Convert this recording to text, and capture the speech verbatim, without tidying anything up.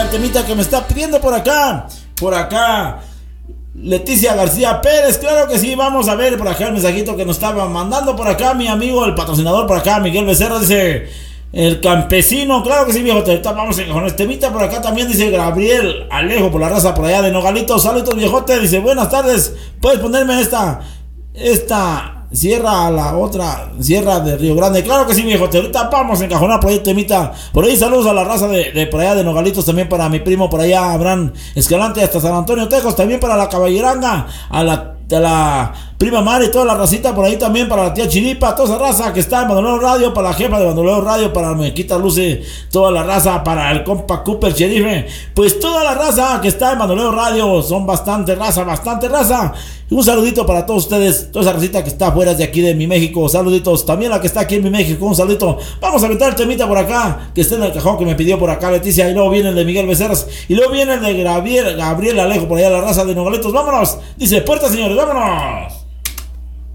acá el temita que me está pidiendo por acá. Por acá Leticia García Pérez, claro que sí. Vamos a ver por acá el mensajito que nos estaba mandando por acá mi amigo, el patrocinador por acá, Miguel Becerra. Dice: el campesino, claro que sí, viejo. Vamos con este temita por acá también. Dice Gabriel Alejo, por la raza por allá de Nogalitos. Saludos, viejote. Dice: buenas tardes, puedes ponerme esta Esta Sierra a la otra Sierra de Río Grande. Claro que sí, viejo. Ahorita vamos a encajonar por ahí temita. Por ahí saludos a la raza de, de por allá de Nogalitos. También para mi primo por allá, Abraham Escalante, hasta San Antonio, Texas. También para la Caballeranga, a la, a la prima Mari, toda la racita por ahí también. Para la tía Chiripa, toda esa raza que está en Bandolero Radio. Para la jefa de Bandolero Radio, para la muñequita Luce, toda la raza. Para el compa Cooper Sherife, pues toda la raza que está en Bandolero Radio. Son bastante raza, bastante raza. Un saludito para todos ustedes, toda esa racita que está fuera de aquí de mi México. Saluditos también la que está aquí en mi México. Un saludito. Vamos a aventar el temita por acá, que está en el cajón que me pidió por acá Leticia. Y luego viene el de Miguel Becerras. Y luego viene el de Gabriel, Gabriel Alejo, por allá la raza de Nogalitos. Vámonos. Dice: puerta, señores, vámonos.